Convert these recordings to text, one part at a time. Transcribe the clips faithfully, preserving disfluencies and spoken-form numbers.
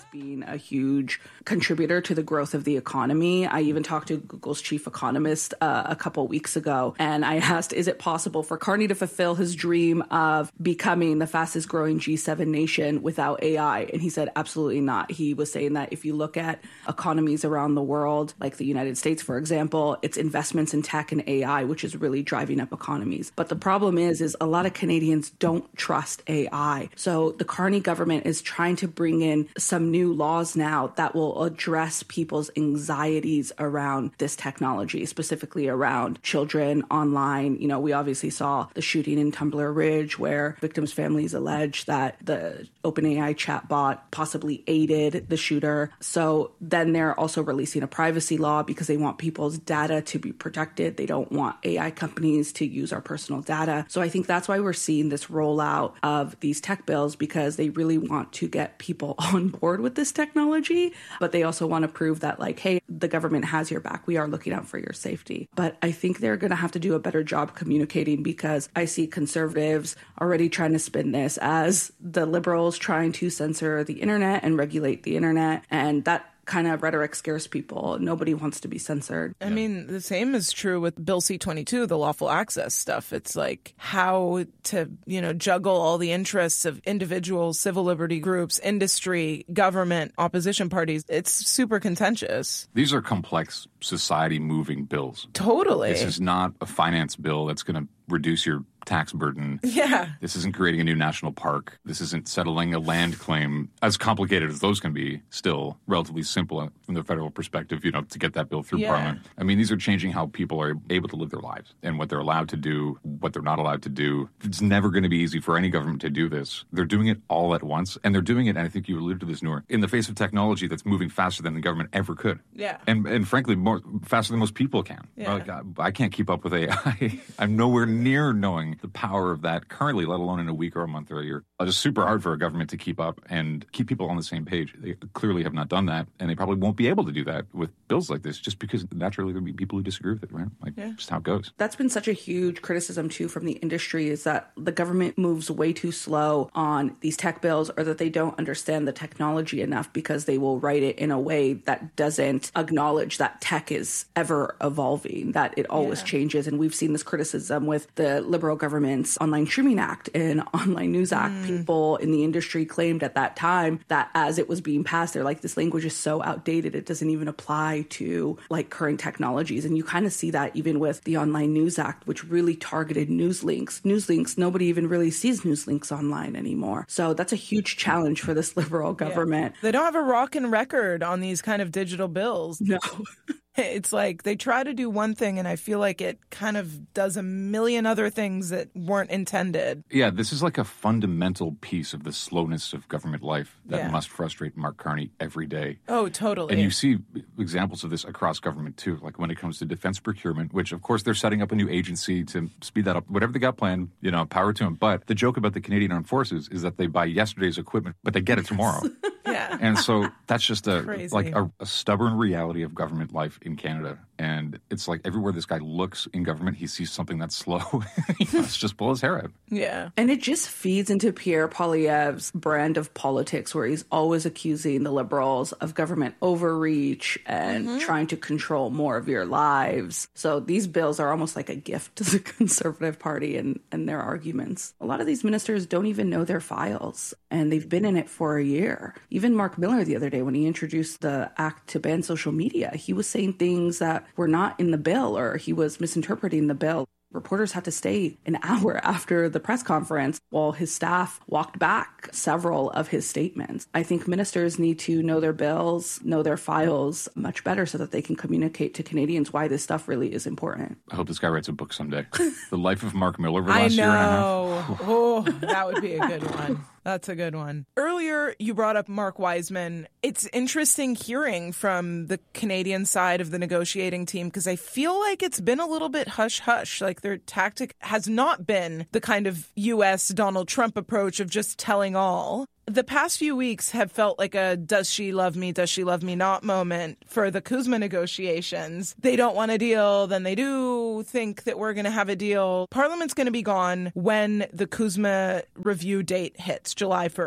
being a huge contributor to the growth of the economy. I even talked to Google's chief economist uh, a couple weeks ago, and I asked, is it possible for Carney to fulfill his dream of becoming the fastest growing G seven nation without A I? And he said, absolutely not. He was saying that if you look at economies around the world, like the United States, for example, it's investments in tech and A I, which is really driving up economies. But the problem is, is a lot of Canadians don't trust A I. So the Carney government is trying to bring in some new laws now that will address people's anxieties around this technology, specifically around children online. You know, we obviously saw the shooting in Tumbler Ridge where victims' families allege that the OpenAI chatbot possibly aided the shooter. So then they're also releasing a privacy law because they want people's data to be protected. They don't want A I companies to use our personal data. So I think that's why we're seeing this rollout of these tech bills, because they really want to get people on board with this technology, but they also want to prove that, like, hey, the government has your back. We are looking out for your safety. But I think they're going to have to do a better job communicating, because I see conservatives already trying to spin this as the liberals trying to censor the internet and regulate the internet. And that kind of rhetoric scares people. Nobody wants to be censored. I mean, the same is true with Bill C twenty-two, the lawful access stuff. It's like how to, you know, juggle all the interests of individuals, civil liberty groups, industry, government, opposition parties. It's super contentious. These are complex, society-moving bills. Totally. This is not a finance bill that's going to reduce your tax burden. Yeah. This isn't creating a new national park. This isn't settling a land claim. As complicated as those can be, still relatively simple from the federal perspective, you know, to get that bill through yeah. Parliament. I mean, these are changing how people are able to live their lives and what they're allowed to do, what they're not allowed to do. It's never going to be easy for any government to do this. They're doing it all at once, and they're doing it, and I think you alluded to this, Noor, in the face of technology that's moving faster than the government ever could. Yeah. And and frankly, more faster than most people can. Yeah. Like, I, I can't keep up with A I. I'm nowhere near knowing the power of that currently, let alone in a week or a month or a year. It's super hard for a government to keep up and keep people on the same page. They clearly have not done that, and they probably won't be able to do that with bills like this, just because naturally there'll be people who disagree with it, right? Like, yeah. just how it goes. That's been such a huge criticism, too, from the industry, is that the government moves way too slow on these tech bills, or that they don't understand the technology enough, because they will write it in a way that doesn't acknowledge that tech is ever evolving, that it always yeah. changes. And we've seen this criticism with the Liberal government's Online Streaming Act and Online News Act. Mm. People in the industry claimed at that time that as it was being passed, they're like, this language is so outdated, it doesn't even apply to like current technologies. And you kind of see that even with the Online News Act, which really targeted news links. News links, nobody even really sees news links online anymore. So that's a huge challenge for this Liberal government. Yeah. They don't have a rockin' record on these kind of digital bills. No. It's like they try to do one thing, and I feel like it kind of does a million other things that weren't intended. Yeah, this is like a fundamental piece of the slowness of government life that yeah. must frustrate Mark Carney every day. Oh, totally. And you see examples of this across government, too, like when it comes to defense procurement, which, of course, they're setting up a new agency to speed that up. Whatever they got planned, you know, power to them. But the joke about the Canadian Armed Forces is that they buy yesterday's equipment, but they get it tomorrow. Yeah. And so that's just a Crazy. like a, a stubborn reality of government life in Canada. And it's like everywhere this guy looks in government, he sees something that's slow. He must just pull his hair out. Yeah. And it just feeds into Pierre Poilievre's brand of politics, where he's always accusing the Liberals of government overreach and mm-hmm. trying to control more of your lives. So these bills are almost like a gift to the Conservative Party and, and their arguments. A lot of these ministers don't even know their files, and they've been in it for a year. Even Mark Miller the other day, when he introduced the act to ban social media, he was saying things that were not in the bill, or he was misinterpreting the bill. Reporters had to stay an hour after the press conference while his staff walked back several of his statements. I think ministers need to know their bills, know their files much better, so that they can communicate to Canadians why this stuff really is important. I hope this guy writes a book someday. The life of Mark Miller over the I last know. year and a half. Oh, that would be a good one. That's a good one. Earlier, you brought up Mark Wiseman. It's interesting hearing from the Canadian side of the negotiating team, because I feel like it's been a little bit hush-hush. Like their tactic has not been the kind of U S Donald Trump approach of just telling all. The past few weeks have felt like a does she love me, does she love me not moment for the CUSMA negotiations. They don't want a deal, then they do think that we're going to have a deal. Parliament's going to be gone when the CUSMA review date hits, July first.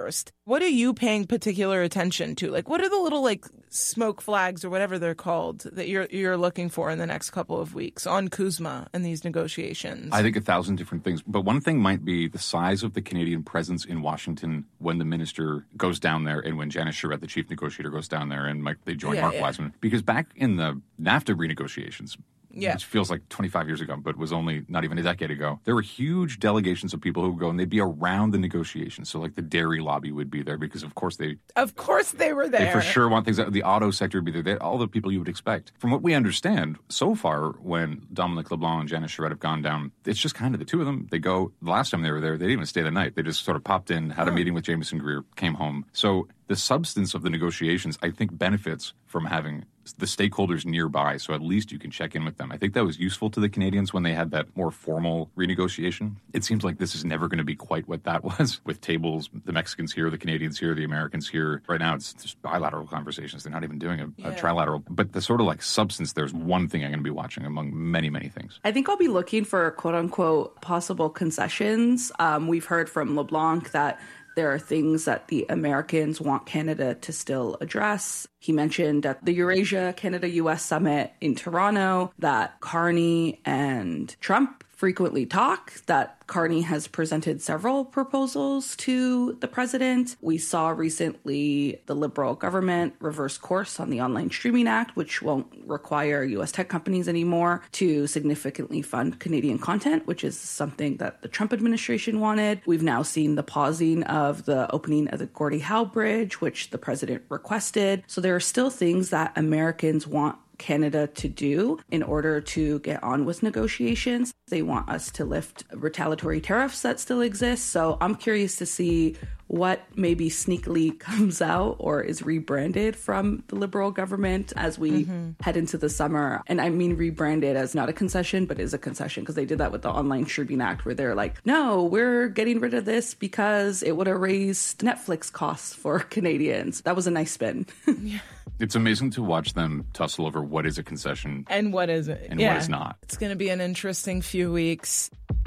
What are you paying particular attention to? Like, what are the little, like, smoke flags or whatever they're called that you're you're looking for in the next couple of weeks on Kuzma and these negotiations? I think a thousand different things. But one thing might be the size of the Canadian presence in Washington when the minister goes down there and when Janice Charette, the chief negotiator, goes down there and Mike, they join Yeah, Mark yeah. Wiseman. Because back in the NAFTA renegotiations, Yeah. which feels like twenty-five years ago, but was only not even a decade ago, there were huge delegations of people who would go and they'd be around the negotiations. So like the dairy lobby would be there because, of course, they Of course they were there. they for sure want things. The auto sector would be there. They, all the people you would expect. From what we understand, so far, when Dominic LeBlanc and Janice Charette have gone down, it's just kind of the two of them. They go, the last time they were there, they didn't even stay the night. They just sort of popped in, had a meeting with Jameson Greer, came home. So the substance of the negotiations, I think, benefits from having the stakeholders nearby, so at least you can check in with them. I think that was useful to the Canadians when they had that more formal renegotiation. It seems like this is never going to be quite what that was, with tables, the Mexicans here, the Canadians here, the Americans here. Right now, it's just bilateral conversations. They're not even doing a, Yeah. a trilateral. But the sort of like substance, there's one thing I'm going to be watching among many, many things. I think I'll be looking for quote unquote possible concessions. Um, we've heard from LeBlanc that there are things that the Americans want Canada to still address. He mentioned at the Eurasia Canada-U S Summit in Toronto that Carney and Trump frequently talk, that Carney has presented several proposals to the president. We saw recently the Liberal government reverse course on the Online Streaming Act, which won't require U S tech companies anymore to significantly fund Canadian content, which is something that the Trump administration wanted. We've now seen the pausing of the opening of the Gordie Howe Bridge, which the president requested. So there are still things that Americans want Canada to do in order to get on with negotiations. They want us to lift retaliatory tariffs that still exist. So I'm curious to see what maybe sneakily comes out or is rebranded from the Liberal government as we mm-hmm. head into the summer. And I mean rebranded as not a concession, but is a concession, because they did that with the Online Streaming Act, where they're like, no, we're getting rid of this because it would have raised Netflix costs for Canadians. That was a nice spin. Yeah. It's amazing to watch them tussle over what is a concession and what is it and yeah. what is not. It's going to be an interesting few weeks.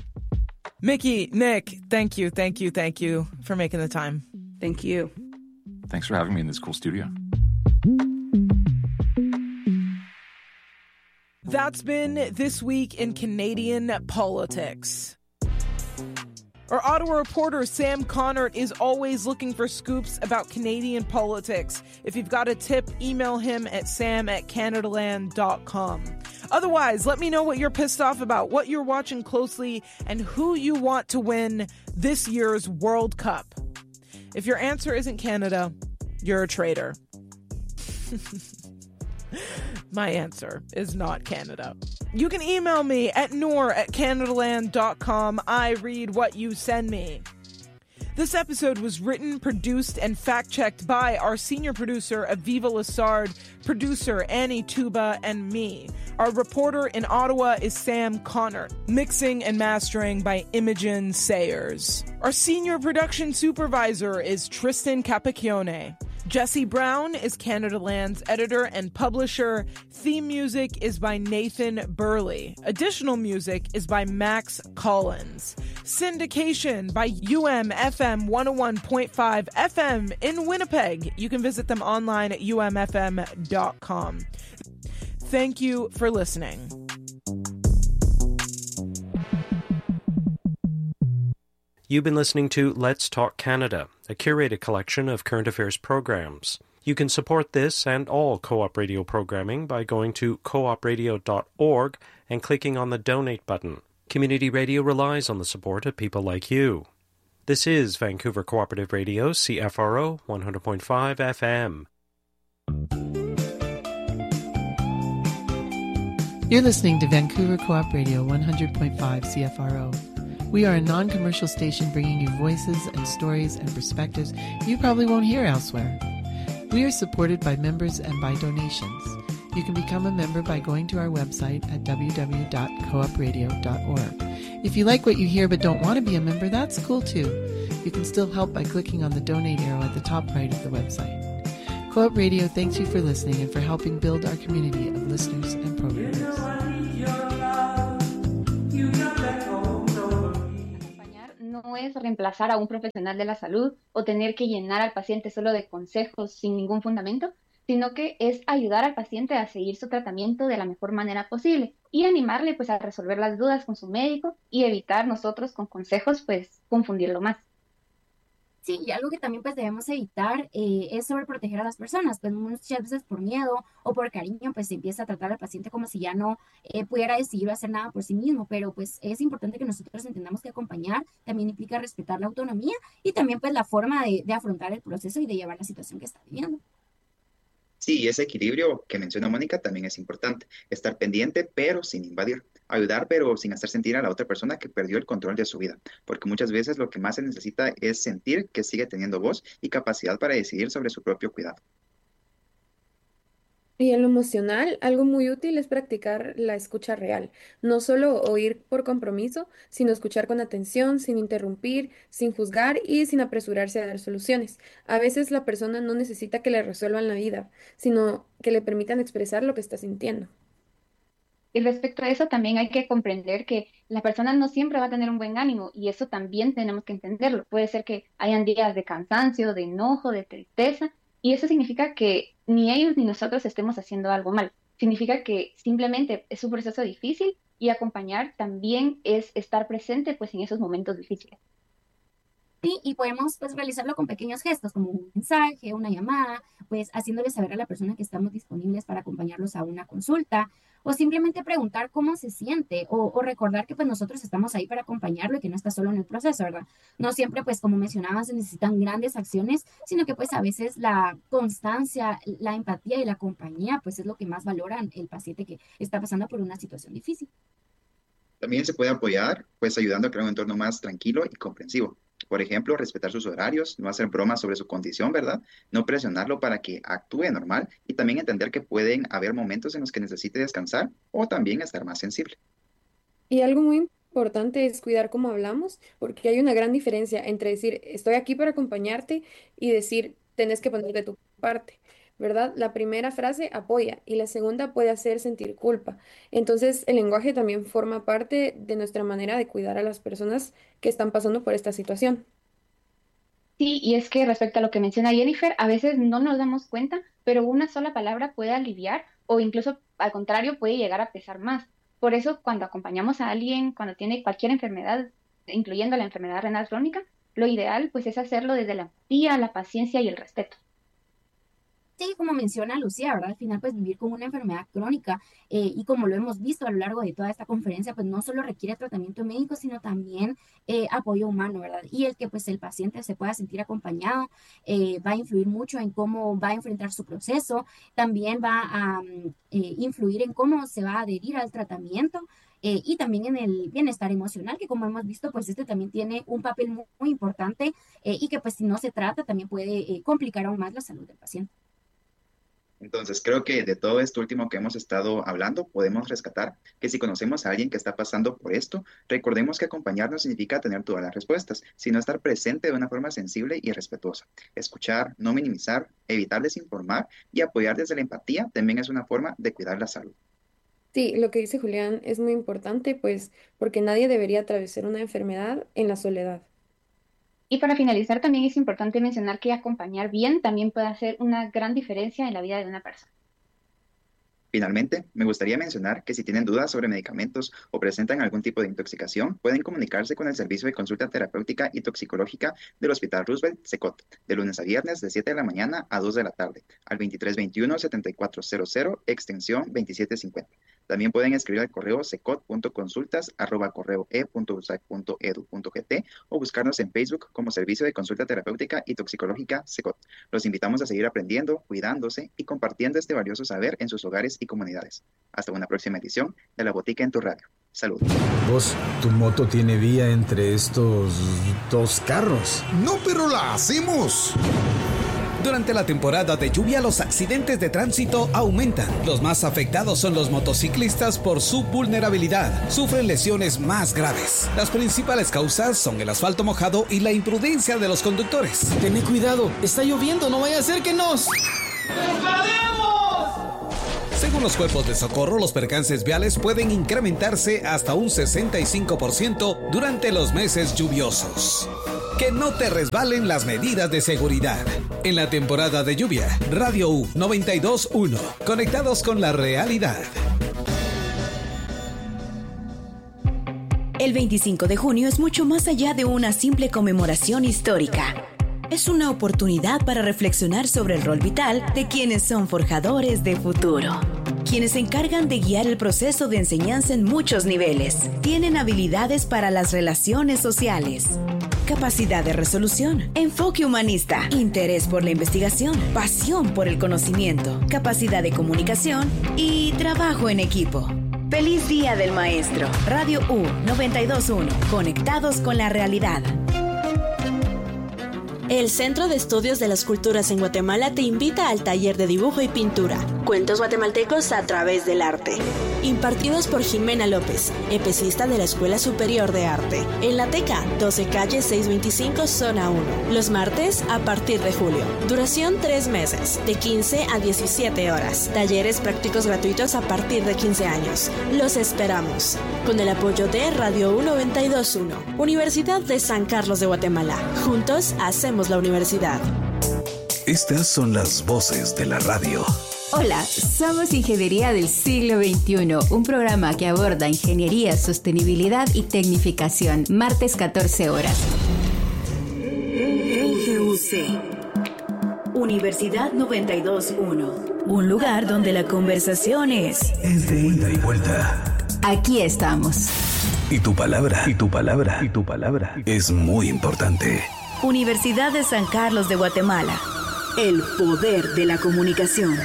Mickey, Nick, thank you, thank you, thank you for making the time. Thank you. Thanks for having me in this cool studio. That's been This Week in Canadian Politics. Our Ottawa reporter, Sam Connert, is always looking for scoops about Canadian politics. If you've got a tip, email him at sam at canadaland dot com. Otherwise, let me know what you're pissed off about, what you're watching closely, and who you want to win this year's World Cup. If your answer isn't Canada, you're a traitor. My answer is not Canada. You can email me at noor at canadaland dot com. I read what you send me. This episode was written, produced, and fact-checked by our senior producer, Aviva Lassard, producer Annie Tuba, and me. Our reporter in Ottawa is Sam Connert. Mixing and mastering by Imogen Sayers. Our senior production supervisor is Tristan Capacchione. Jesse Brown is Canadaland's editor and publisher. Theme music is by Nathan Burley. Additional music is by Max Collins. Syndication by U M F M one oh one point five F M in Winnipeg. You can visit them online at u m f m dot com. Thank you for listening. You've been listening to Let's Talk Canada, a curated collection of current affairs programs. You can support this and all Co-op Radio programming by going to co op radio dot org and clicking on the Donate button. Community radio relies on the support of people like you. This is Vancouver Cooperative Radio, C F R O one hundred point five F M. You're listening to Vancouver Co-op Radio one hundred point five C F R O. We are a non-commercial station bringing you voices and stories and perspectives you probably won't hear elsewhere. We are supported by members and by donations. You can become a member by going to our website at w w w dot co op radio dot org. If you like what you hear but don't want to be a member, that's cool too. You can still help by clicking on the donate arrow at the top right of the website. Co-op Radio thanks you for listening and for helping build our community of listeners and programmers. no es reemplazar a un profesional de la salud o tener que llenar al paciente solo de consejos sin ningún fundamento, sino que es ayudar al paciente a seguir su tratamiento de la mejor manera posible y animarle pues a resolver las dudas con su médico y evitar nosotros con consejos pues confundirlo más. Sí, y algo que también pues debemos evitar eh, es sobreproteger a las personas, pues muchas veces por miedo o por cariño pues se empieza a tratar al paciente como si ya no eh, pudiera decidir hacer nada por sí mismo, pero pues es importante que nosotros entendamos que acompañar también implica respetar la autonomía y también pues la forma de, de afrontar el proceso y de llevar la situación que está viviendo. Sí, ese equilibrio que menciona Mónica también es importante. Estar pendiente, pero sin invadir. Ayudar, pero sin hacer sentir a la otra persona que perdió el control de su vida. Porque muchas veces lo que más se necesita es sentir que sigue teniendo voz y capacidad para decidir sobre su propio cuidado. Y en lo emocional, algo muy útil es practicar la escucha real. No solo oír por compromiso, sino escuchar con atención, sin interrumpir, sin juzgar y sin apresurarse a dar soluciones. A veces la persona no necesita que le resuelvan la vida, sino que le permitan expresar lo que está sintiendo. Y respecto a eso, también hay que comprender que la persona no siempre va a tener un buen ánimo y eso también tenemos que entenderlo. Puede ser que hayan días de cansancio, de enojo, de tristeza. Y eso significa que ni ellos ni nosotros estemos haciendo algo mal. Significa que simplemente es un proceso difícil y acompañar también es estar presente pues en esos momentos difíciles. Sí, y podemos pues realizarlo con pequeños gestos como un mensaje, una llamada, pues haciéndole saber a la persona que estamos disponibles para acompañarlos a una consulta o simplemente preguntar cómo se siente o, o recordar que pues nosotros estamos ahí para acompañarlo y que no está solo en el proceso, ¿verdad? No siempre pues como mencionaba se necesitan grandes acciones, sino que pues a veces la constancia, la empatía y la compañía pues es lo que más valoran el paciente que está pasando por una situación difícil. También se puede apoyar, pues ayudando a crear un entorno más tranquilo y comprensivo. Por ejemplo, respetar sus horarios, no hacer bromas sobre su condición, ¿verdad? No presionarlo para que actúe normal y también entender que pueden haber momentos en los que necesite descansar o también estar más sensible. Y algo muy importante es cuidar cómo hablamos, porque hay una gran diferencia entre decir estoy aquí para acompañarte y decir tenés que poner de tu parte, ¿verdad? La primera frase apoya y la segunda puede hacer sentir culpa. Entonces, el lenguaje también forma parte de nuestra manera de cuidar a las personas que están pasando por esta situación. Sí, y es que respecto a lo que menciona Jennifer, a veces no nos damos cuenta, pero una sola palabra puede aliviar o incluso al contrario puede llegar a pesar más. Por eso, cuando acompañamos a alguien, cuando tiene cualquier enfermedad, incluyendo la enfermedad renal crónica, lo ideal pues es hacerlo desde la empatía, la paciencia y el respeto. Sí, como menciona Lucía, ¿verdad? Al final, pues vivir con una enfermedad crónica eh, y como lo hemos visto a lo largo de toda esta conferencia, pues no solo requiere tratamiento médico, sino también eh, apoyo humano, ¿verdad? Y el que pues el paciente se pueda sentir acompañado eh, va a influir mucho en cómo va a enfrentar su proceso, también va a um, eh, influir en cómo se va a adherir al tratamiento. Eh, y también en el bienestar emocional, que como hemos visto, pues este también tiene un papel muy, muy importante eh, y que pues si no se trata también puede eh, complicar aún más la salud del paciente. Entonces, creo que de todo esto último que hemos estado hablando, podemos rescatar que si conocemos a alguien que está pasando por esto, recordemos que acompañar no significa tener todas las respuestas, sino estar presente de una forma sensible y respetuosa. Escuchar, no minimizar, evitar desinformar y apoyar desde la empatía también es una forma de cuidar la salud. Sí, lo que dice Julián es muy importante, pues, porque nadie debería atravesar una enfermedad en la soledad. Y para finalizar, también es importante mencionar que acompañar bien también puede hacer una gran diferencia en la vida de una persona. Finalmente, me gustaría mencionar que si tienen dudas sobre medicamentos o presentan algún tipo de intoxicación, pueden comunicarse con el Servicio de Consulta Terapéutica y Toxicológica del Hospital Roosevelt, SECOT, de lunes a viernes de siete de la mañana a dos de la tarde, al veintitrés veintiuno, setenta y cuatro cero cero, extensión veintisiete cincuenta. También pueden escribir al correo secot punto consultas arroba correo e punto u s a c punto e d u punto g t o buscarnos en Facebook como Servicio de Consulta Terapéutica y Toxicológica SECOT. Los invitamos a seguir aprendiendo, cuidándose y compartiendo este valioso saber en sus hogares y comunidades. Hasta una próxima edición de La Botica en tu Radio. Salud. Vos, tu moto tiene vía entre estos dos carros. No, pero la hacemos. Durante la temporada de lluvia, los accidentes de tránsito aumentan. Los más afectados son los motociclistas por su vulnerabilidad. Sufren lesiones más graves. Las principales causas son el asfalto mojado y la imprudencia de los conductores. Tené cuidado, está lloviendo, no vaya a ser que nos... Según los cuerpos de socorro, los percances viales pueden incrementarse hasta un sesenta y cinco por ciento durante los meses lluviosos. Que no te resbalen las medidas de seguridad. En la temporada de lluvia, Radio U noventa y dos punto uno, conectados con la realidad. El veinticinco de junio es mucho más allá de una simple conmemoración histórica. Es una oportunidad para reflexionar sobre el rol vital de quienes son forjadores de futuro. Quienes se encargan de guiar el proceso de enseñanza en muchos niveles. Tienen habilidades para las relaciones sociales. Capacidad de resolución, enfoque humanista, interés por la investigación, pasión por el conocimiento, capacidad de comunicación y trabajo en equipo. ¡Feliz Día del Maestro! Radio U noventa y dos punto uno. Conectados con la realidad. El Centro de Estudios de las Culturas en Guatemala te invita al taller de dibujo y pintura, cuentos guatemaltecos a través del arte, impartidos por Jimena López, epecista de la Escuela Superior de Arte, en La Teca, doce calle seiscientos veinticinco, zona uno, los martes a partir de julio. Duración tres meses, de quince a diecisiete horas. Talleres prácticos gratuitos a partir de quince años. Los esperamos. Con el apoyo de Radio U noventa y dos punto uno, Universidad de San Carlos de Guatemala. Juntos hacemos la universidad. Estas son las voces de la radio. Hola, somos Ingeniería del Siglo veintiuno, un programa que aborda ingeniería, sostenibilidad y tecnificación. Martes catorce horas. U G U C, Universidad noventa y dos punto uno. Un lugar donde la conversación es... Es de ida y vuelta. Aquí estamos. Y tu palabra, y tu palabra, y tu palabra es muy importante. Universidad de San Carlos de Guatemala. El poder de la comunicación.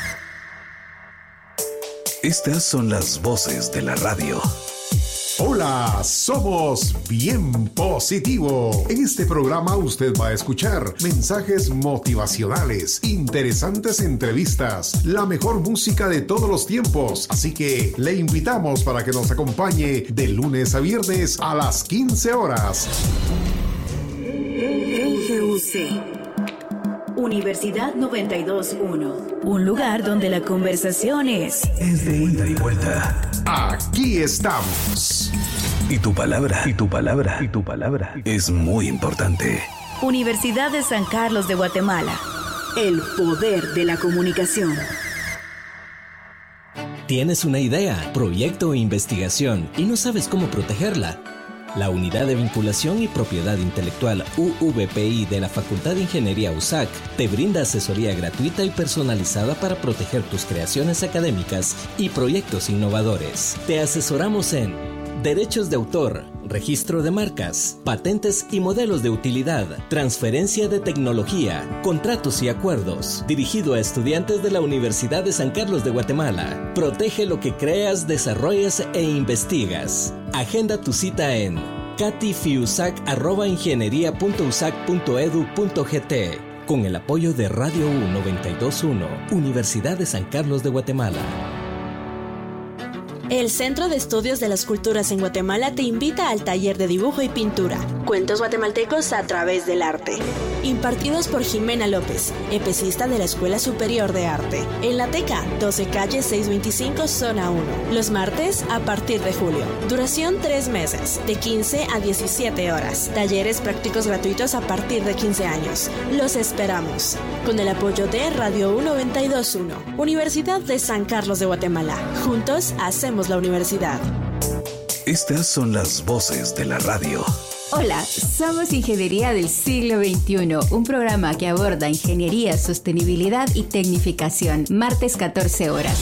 Estas son las voces de la radio. Hola, somos Bien Positivo. En este programa usted va a escuchar mensajes motivacionales, interesantes entrevistas, la mejor música de todos los tiempos. Así que le invitamos para que nos acompañe de lunes a viernes a las quince horas. U G U C, Universidad noventa y dos punto uno. Un lugar donde la conversación es... Es de ida y vuelta. Aquí estamos. Y tu palabra, y tu palabra, y tu palabra es muy importante. Universidad de San Carlos de Guatemala. El poder de la comunicación. ¿Tienes una idea, proyecto o investigación y no sabes cómo protegerla? La Unidad de Vinculación y Propiedad Intelectual U V P I de la Facultad de Ingeniería U S A C te brinda asesoría gratuita y personalizada para proteger tus creaciones académicas y proyectos innovadores. Te asesoramos en derechos de autor, registro de marcas, patentes y modelos de utilidad, transferencia de tecnología, contratos y acuerdos. Dirigido a estudiantes de la Universidad de San Carlos de Guatemala. Protege lo que creas, desarrollas e investigas. Agenda tu cita en catifiusac arroba ingeniería punto usac punto edu punto gt con el apoyo de Radio U noventa y dos punto uno, Universidad de San Carlos de Guatemala. El Centro de Estudios de las Culturas en Guatemala te invita al taller de dibujo y pintura, cuentos guatemaltecos a través del arte, impartidos por Jimena López, epecista de la Escuela Superior de Arte, en La Teca, doce calle seiscientos veinticinco, zona uno, los martes a partir de julio. Duración tres meses, de quince a diecisiete horas. Talleres prácticos gratuitos a partir de quince años. Los esperamos. Con el apoyo de Radio U noventa y dos punto uno, Universidad de San Carlos de Guatemala. Juntos hacemos la universidad. Estas son las voces de la radio. Hola, somos Ingeniería del Siglo veintiuno, un programa que aborda ingeniería, sostenibilidad y tecnificación. Martes catorce horas.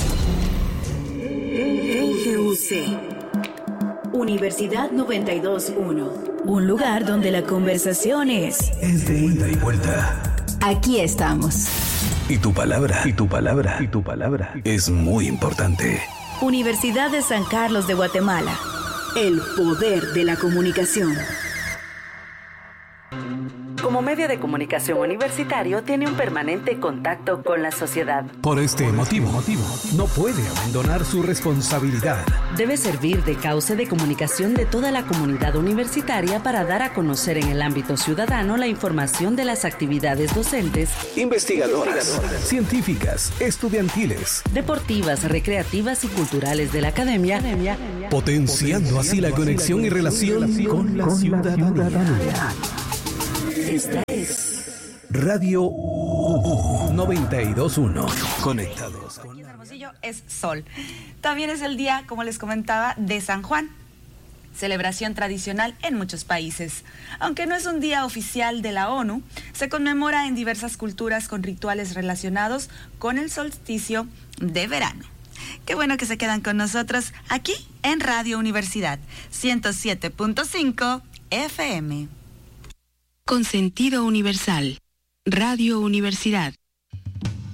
U G U C, Universidad noventa y dos punto uno. Un lugar donde la conversación es... Es de ida y vuelta. Aquí estamos. Y tu palabra, y tu palabra, y tu palabra es muy importante. Universidad de San Carlos de Guatemala. El poder de la comunicación. Como medio de comunicación universitario tiene un permanente contacto con la sociedad. Por este motivo, motivo, no puede abandonar su responsabilidad. Debe servir de cauce de comunicación de toda la comunidad universitaria para dar a conocer en el ámbito ciudadano la información de las actividades docentes, investigadoras, científicas, estudiantiles, deportivas, recreativas y culturales de la academia, potenciando así la conexión y relación con la ciudadanía. Esta es Radio noventa y dos punto uno. Conectados. Aquí en Hermosillo es sol. También es el día, como les comentaba, de San Juan. Celebración tradicional en muchos países. Aunque no es un día oficial de la ONU, se conmemora en diversas culturas con rituales relacionados con el solsticio de verano. Qué bueno que se quedan con nosotros aquí en Radio Universidad ciento siete punto cinco F M. Con sentido universal. Radio Universidad.